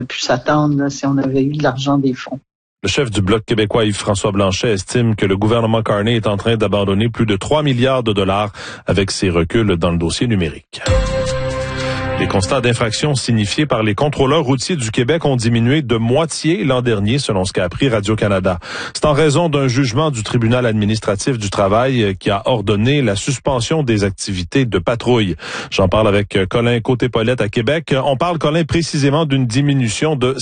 pu s'attendre là, si on avait eu de l'argent des fonds. Le chef du Bloc québécois, Yves-François Blanchet, estime que le gouvernement Carney est en train d'abandonner plus de 3 milliards de dollars avec ses reculs dans le dossier numérique. Les constats d'infraction signifiés par les contrôleurs routiers du Québec ont diminué de moitié l'an dernier, selon ce qu'a appris Radio-Canada. C'est en raison d'un jugement du tribunal administratif du travail qui a ordonné la suspension des activités de patrouille. J'en parle avec Colin Côté-Paulette à Québec. On parle, Colin, précisément d'une diminution de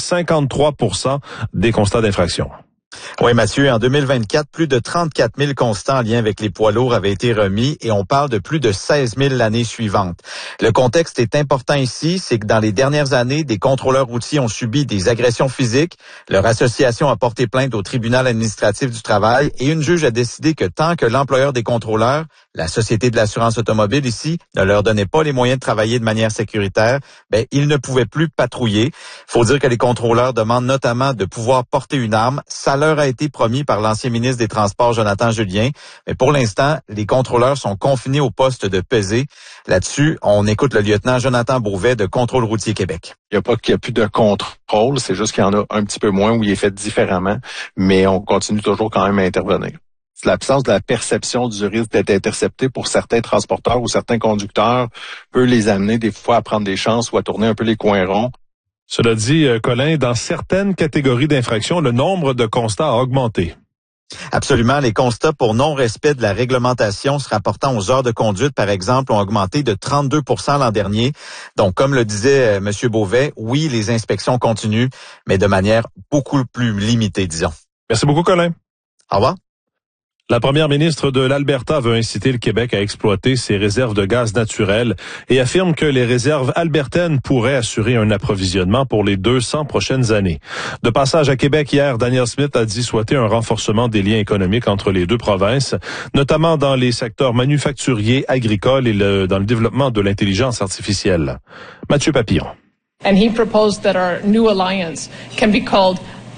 53% des constats d'infraction. Oui, Mathieu, en 2024, plus de 34 000 constats en lien avec les poids lourds avaient été remis et on parle de plus de 16 000 l'année suivante. Le contexte est important ici, c'est que dans les dernières années, des contrôleurs routiers ont subi des agressions physiques. Leur association a porté plainte au tribunal administratif du travail et une juge a décidé que tant que l'employeur des contrôleurs, la Société de l'assurance automobile ici, ne leur donnait pas les moyens de travailler de manière sécuritaire, ils ne pouvaient plus patrouiller. Faut dire que les contrôleurs demandent notamment de pouvoir porter une arme. Ça leur a été promis par l'ancien ministre des Transports, Jonathan Julien. Mais pour l'instant, les contrôleurs sont confinés au poste de pesée. Là-dessus, on écoute le lieutenant Jonathan Beauvais de Contrôle routier Québec. Il n'y a pas qu'il n'y a plus de contrôle, c'est juste qu'il y en a un petit peu moins où il est fait différemment, mais on continue toujours quand même à intervenir. L'absence de la perception du risque d'être intercepté pour certains transporteurs ou certains conducteurs peut les amener des fois à prendre des chances ou à tourner un peu les coins ronds. Cela dit, Colin, dans certaines catégories d'infractions, le nombre de constats a augmenté. Absolument. Les constats pour non-respect de la réglementation se rapportant aux heures de conduite, par exemple, ont augmenté de 32 % l'an dernier. Donc, comme le disait M. Beauvais, oui, les inspections continuent, mais de manière beaucoup plus limitée, disons. Merci beaucoup, Colin. Au revoir. La première ministre de l'Alberta veut inciter le Québec à exploiter ses réserves de gaz naturel et affirme que les réserves albertaines pourraient assurer un approvisionnement pour les 200 prochaines années. De passage à Québec hier, Danielle Smith a dit souhaiter un renforcement des liens économiques entre les deux provinces, notamment dans les secteurs manufacturiers, agricoles et dans le développement de l'intelligence artificielle. Mathieu Papillon. And he proposed that our new alliance can be called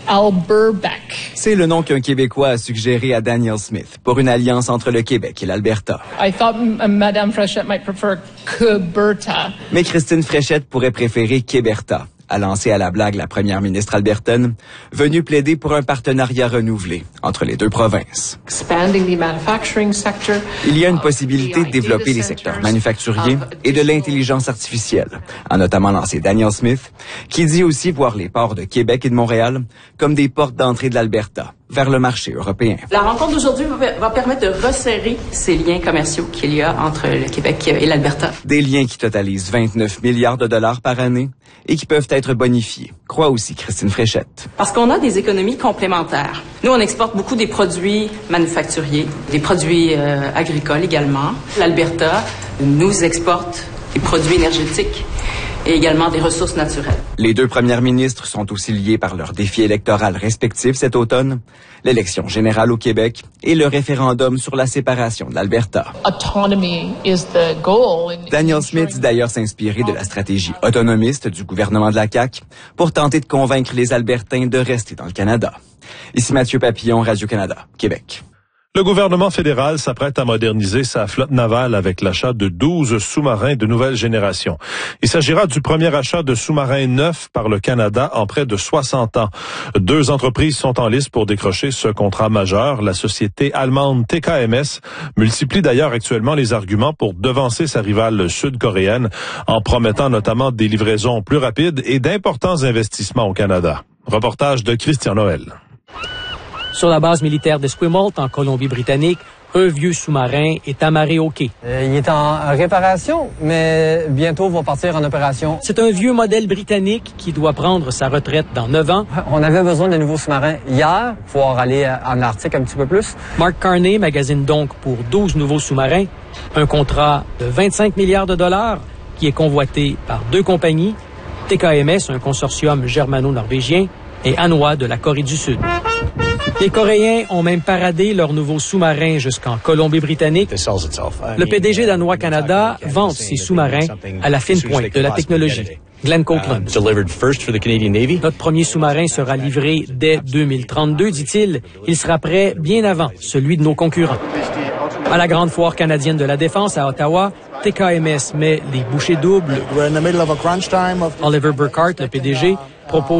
Alberbec. C'est le nom qu'un Québécois a suggéré à Danielle Smith pour une alliance entre le Québec et l'Alberta. I thought Madame Fréchette might prefer Queberta. Mais Christine Fréchette pourrait préférer Québerta, a lancé à la blague la première ministre albertaine, venue plaider pour un partenariat renouvelé entre les deux provinces. Il y a une possibilité de développer les secteurs manufacturiers et de l'intelligence artificielle, a notamment lancé Danielle Smith, qui dit aussi voir les ports de Québec et de Montréal comme des portes d'entrée de l'Alberta vers le marché européen. La rencontre d'aujourd'hui va permettre de resserrer ces liens commerciaux qu'il y a entre le Québec et l'Alberta. Des liens qui totalisent 29 milliards de dollars par année et qui peuvent être bonifiés, croit aussi Christine Fréchette. Parce qu'on a des économies complémentaires. Nous, on exporte beaucoup des produits manufacturiers, des produits agricoles également. L'Alberta nous exporte des produits énergétiques et également des ressources naturelles. Les deux premières ministres sont aussi liées par leurs défis électoraux respectifs cet automne, l'élection générale au Québec et le référendum sur la séparation de l'Alberta. Danielle Smith dit d'ailleurs s'inspirer de la stratégie autonomiste du gouvernement de la CAQ pour tenter de convaincre les Albertains de rester dans le Canada. Ici Mathieu Papillon, Radio-Canada, Québec. Le gouvernement fédéral s'apprête à moderniser sa flotte navale avec l'achat de 12 sous-marins de nouvelle génération. Il s'agira du premier achat de sous-marins neufs par le Canada en près de 60 ans. 2 entreprises sont en lice pour décrocher ce contrat majeur. La société allemande TKMS multiplie d'ailleurs actuellement les arguments pour devancer sa rivale sud-coréenne en promettant notamment des livraisons plus rapides et d'importants investissements au Canada. Reportage de Christian Noël. Sur la base militaire d'Esquimalt, en Colombie-Britannique, un vieux sous-marin est amarré au quai. Il est en réparation, mais bientôt va partir en opération. C'est un vieux modèle britannique qui doit prendre sa retraite dans 9 ans. On avait besoin de nouveaux sous-marins hier, pouvoir aller en Arctique un petit peu plus. Mark Carney magasine donc pour 12 nouveaux sous-marins, un contrat de 25 milliards de dollars qui est convoité par 2 compagnies, TKMS, un consortium germano-norvégien, et Hanwha de la Corée du Sud. Les Coréens ont même paradé leurs nouveaux sous-marins jusqu'en Colombie-Britannique. Le PDG d'Hanwha Canada vante ses sous-marins à la fine pointe de la technologie. Glenn Copeland. Notre premier sous-marin sera livré dès 2032, dit-il. Il sera prêt bien avant celui de nos concurrents. À la grande foire canadienne de la défense à Ottawa, TKMS met les bouchées doubles. Oliver Burkhart, le PDG, propose